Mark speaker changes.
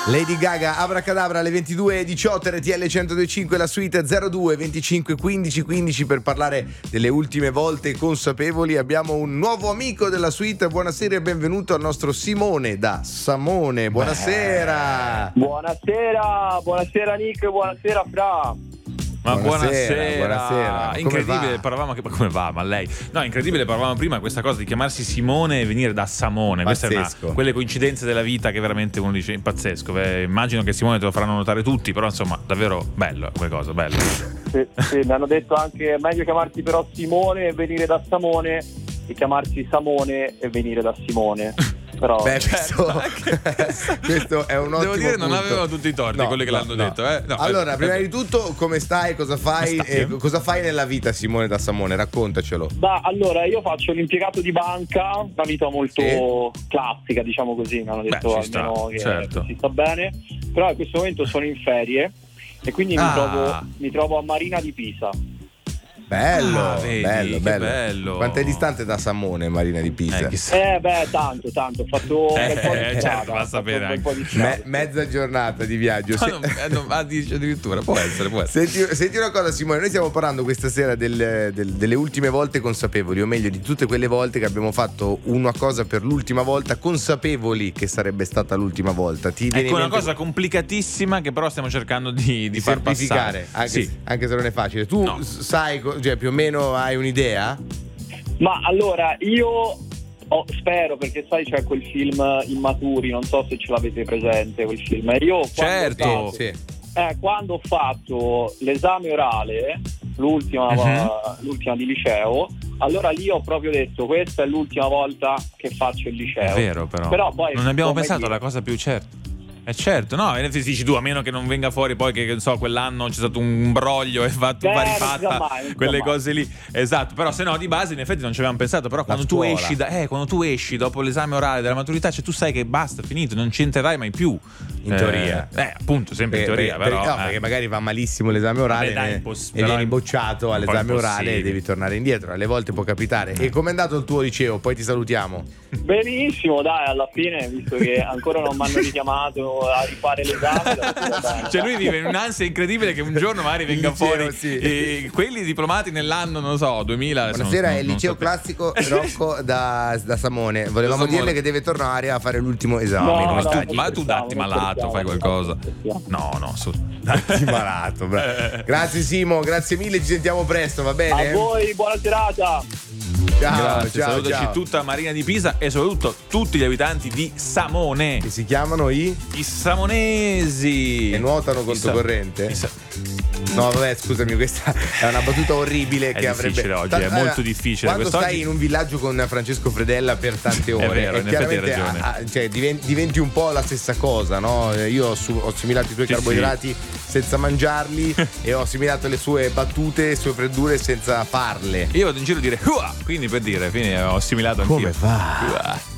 Speaker 1: Lady Gaga, Abracadabra alle 22:18, RTL 102.5, la suite 02 25 15 15 per parlare delle ultime volte consapevoli. Abbiamo un nuovo amico della suite. Buonasera e benvenuto al nostro Simone da Samone. Buonasera.
Speaker 2: Buonasera Nick, buonasera Fra.
Speaker 3: Ma
Speaker 1: buonasera.
Speaker 3: Incredibile, parlavamo come va, ma lei. No, incredibile, parlavamo prima questa cosa di chiamarsi Simone e venire da Samone.
Speaker 1: Pazzesco.
Speaker 3: Questa è quelle coincidenze della vita che veramente uno dice pazzesco. Immagino che Simone te lo faranno notare tutti, però insomma, davvero bello quelle cose, bello.
Speaker 2: Sì, mi hanno detto anche meglio chiamarsi però Simone e venire da Samone che chiamarsi Samone e venire da Simone. Però
Speaker 1: questo è un ottimo
Speaker 3: devo dire,
Speaker 1: punto.
Speaker 3: non avevano tutti i torti quelli che l'hanno detto. No,
Speaker 1: allora, prima di tutto, come stai? Cosa fai? Cosa fai nella vita, Simone da Samone? Raccontacelo.
Speaker 2: Allora, io faccio l'impiegato di banca, una vita molto classica, diciamo così. Mi hanno detto almeno che si sta bene. Però in questo momento sono in ferie e quindi mi trovo a Marina di Pisa.
Speaker 1: Bello,
Speaker 3: vedi, bello.
Speaker 1: Quanto è distante da Samone, Marina di Pisa?
Speaker 2: Tanto. Ho fatto un bel po' di strada.
Speaker 3: Certo, va a sapere anche.
Speaker 1: Mezza giornata di viaggio.
Speaker 3: Addirittura può essere.
Speaker 1: Senti una cosa, Simone, noi stiamo parlando questa sera delle ultime volte consapevoli, o meglio di tutte quelle volte che abbiamo fatto una cosa per l'ultima volta, consapevoli che sarebbe stata l'ultima volta.
Speaker 3: Ecco, una cosa complicatissima che però stiamo cercando di far
Speaker 1: semplificare,
Speaker 3: passare.
Speaker 1: Anche se non è facile. Tu sai, cioè più o meno hai un'idea?
Speaker 2: Ma allora io spero, perché sai c'è quel film Immaturi, non so se ce l'avete presente quel film. Io quando ho fatto l'esame orale, l'ultima di liceo, allora lì ho proprio detto questa è l'ultima volta che faccio il liceo.
Speaker 3: È vero, però poi non abbiamo pensato alla cosa più certa. Certo, no, dici tu, a meno che non venga fuori poi che so quell'anno c'è stato un broglio e va rifatta quelle cose lì. Esatto, però se no di base in effetti non ci avevamo pensato, però quando tu esci dopo l'esame orale della maturità, cioè tu sai che basta, finito, non ci entrerai mai più.
Speaker 1: In teoria.
Speaker 3: Appunto, sempre in teoria, però.
Speaker 1: Perché magari va malissimo l'esame orale e vieni bocciato all'esame orale e devi tornare indietro. Alle volte può capitare. E com'è andato il tuo liceo? Poi ti salutiamo.
Speaker 2: Benissimo, dai, alla fine, visto che ancora non mi hanno richiamato a rifare l'esame.
Speaker 3: Cioè lui vive in un'ansia incredibile che un giorno magari venga fuori quelli diplomati nell'anno, non so, 2000.
Speaker 1: Buonasera, è il liceo classico Rocco da Samone. Volevamo dirle che deve tornare a fare l'ultimo esame.
Speaker 3: Ma tu datti malato, fai qualcosa. No,
Speaker 1: datti malato. Grazie Simo, grazie mille, ci sentiamo presto, va bene?
Speaker 2: A voi, buona serata.
Speaker 1: Ciao.
Speaker 3: Salutaci tutta Marina di Pisa e soprattutto tutti gli abitanti di Samone,
Speaker 1: che si chiamano i
Speaker 3: samonesi
Speaker 1: e nuotano controcorrente. No, vabbè, scusami, questa è una battuta orribile che avrebbe
Speaker 3: oggi, è molto difficile.
Speaker 1: Quando stai in un villaggio con Francesco Fredella per tante ore,
Speaker 3: è vero, in effetti hai ragione.
Speaker 1: Cioè, diventi un po' la stessa cosa, no? Io ho assimilato i tuoi carboidrati senza mangiarli e ho assimilato le sue battute, le sue freddure senza farle.
Speaker 3: Io vado in giro a dire quindi per dire, ho assimilato anch'io.
Speaker 1: Come fa?